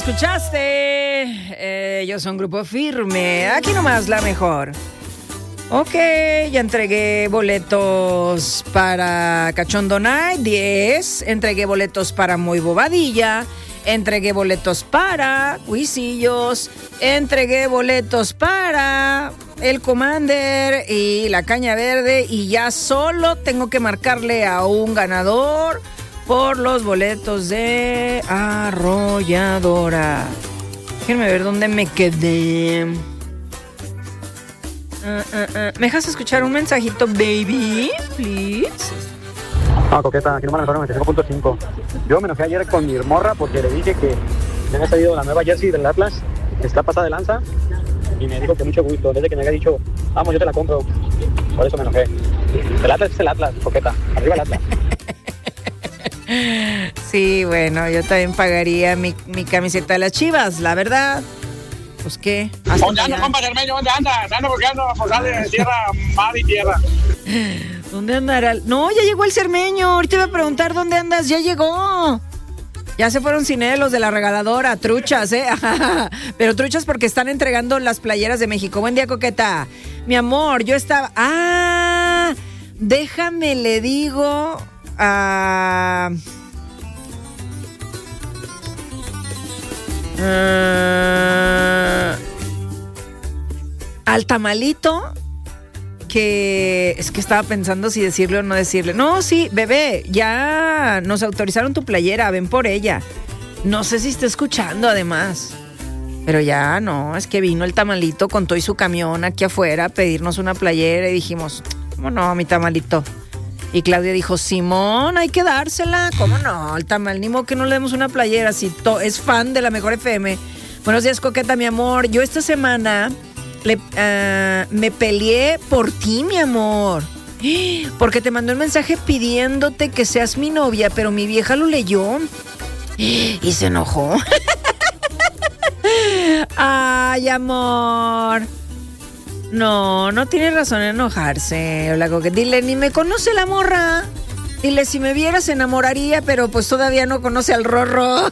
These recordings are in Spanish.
escuchaste. Ellos son Grupo Firme. Aquí nomás la mejor. Ok, ya entregué boletos para Cachondo Night, 10. Entregué boletos para Muy Bobadilla. Entregué boletos para Huisillos. Entregué boletos para el Commander y la Caña Verde. Y ya solo tengo que marcarle a un ganador por los boletos de Arrolladora. Déjenme ver dónde me quedé. ¿Me dejas escuchar un mensajito, baby? Please. No, Coqueta, aquí no me la 95.5. Yo me enojé ayer con mi morra porque le dije que me había salido la nueva jersey del Atlas, que está pasada de lanza, y me dijo que mucho gusto. Desde que me había dicho, vamos, yo te la compro. Por eso me enojé. El Atlas es el Atlas, Coqueta. Arriba el Atlas. Sí, bueno, yo también pagaría mi camiseta de las Chivas, la verdad. Pues qué. ¿Dónde anda, compa Germeño? ¿Dónde anda? Ando porque ando a posarle de tierra, mar y tierra. ¿Dónde andará? No, ya llegó el cermeño. Ahorita iba a preguntar dónde andas. Ya llegó. Ya se fueron sin él los de la regaladora. Truchas, ¿eh? Pero truchas porque están entregando las playeras de México. Buen día, Coqueta. Mi amor, yo estaba... déjame, le digo a... al tamalito, que es que estaba pensando si decirle o no decirle. No, sí, bebé, ya nos autorizaron tu playera, ven por ella. No sé si está escuchando además, pero ya no, es que vino el tamalito con todo y su camión aquí afuera a pedirnos una playera y dijimos, ¿cómo no, mi tamalito? Y Claudia dijo, Simón, hay que dársela. ¿Cómo no? El tamal, ni modo que no le demos una playera si es fan de la Mejor FM. Buenos días, Coqueta, mi amor. Yo esta semana me peleé por ti, mi amor. Porque te mandó un mensaje pidiéndote que seas mi novia, pero mi vieja lo leyó y se enojó. Ay, amor. No tiene razón en enojarse. Hola, Coqueta. Dile, ni me conoce la morra. Dile, si me viera se enamoraría, pero pues todavía no conoce al Rorro.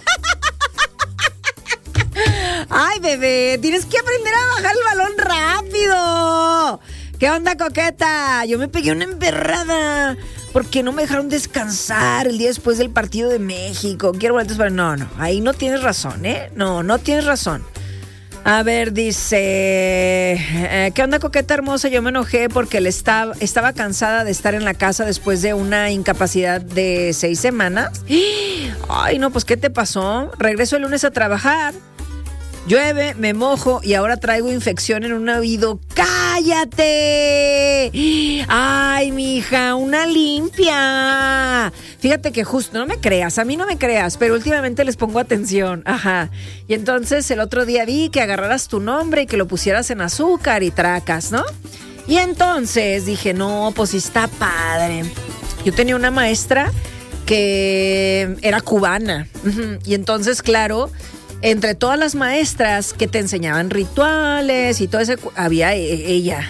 Ay, bebé, tienes que aprender a bajar el balón rápido. ¿Qué onda, Coqueta? Yo me pegué una emperrada porque no me dejaron descansar el día después del partido de México. Quiero boletos para... No, ahí no tienes razón, ¿eh? No tienes razón. A ver, dice, ¿qué onda, Coqueta hermosa? Yo me enojé porque estaba cansada de estar en la casa después de una incapacidad de 6 semanas. Ay, no, pues, ¿qué te pasó? Regreso el lunes a trabajar. Llueve, me mojo y ahora traigo infección en un oído. ¡Cállate! ¡Ay, mija! ¡Una limpia! Fíjate que justo, no me creas, a mí no me creas, pero últimamente les pongo atención. Ajá. Y entonces el otro día vi que agarraras tu nombre y que lo pusieras en azúcar y tracas, ¿no? Y entonces dije, no, pues está padre. Yo tenía una maestra que era cubana. Y entonces, claro... Entre todas las maestras que te enseñaban rituales y todo eso, había ella.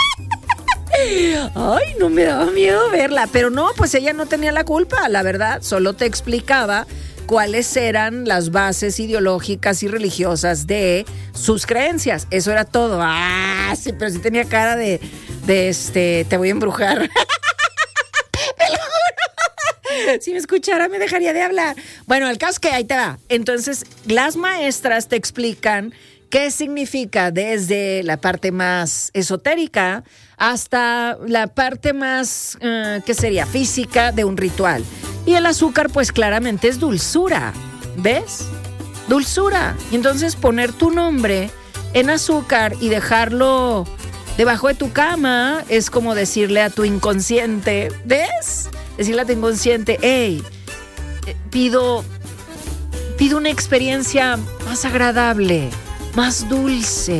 Ay, no me daba miedo verla. Pero no, pues ella no tenía la culpa, la verdad. Solo te explicaba cuáles eran las bases ideológicas y religiosas de sus creencias. Eso era todo. Sí, pero sí tenía cara de te voy a embrujar. Si me escuchara me dejaría de hablar. Bueno, el caso es que ahí te va. Entonces, las maestras te explican qué significa desde la parte más esotérica hasta la parte más, ¿qué sería? Física de un ritual. Y el azúcar, pues claramente es dulzura. ¿Ves? Dulzura. Y entonces poner tu nombre en azúcar y dejarlo debajo de tu cama es como decirle a tu inconsciente, ¿ves? Decirle a tu inconsciente, hey, pido una experiencia más agradable, más dulce.